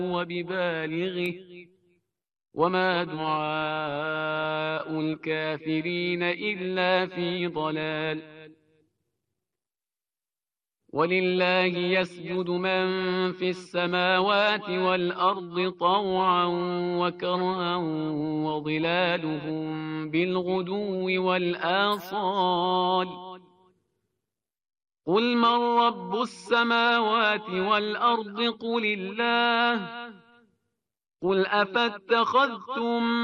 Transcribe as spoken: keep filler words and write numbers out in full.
هو ببالغه وما دعاء الكافرين إلا في ضلال. ولله يسجد من في السماوات والأرض طوعا وكرها وظلالهم بالغدو والآصال. قل من رب السماوات والأرض قل الله قل أفاتخذتم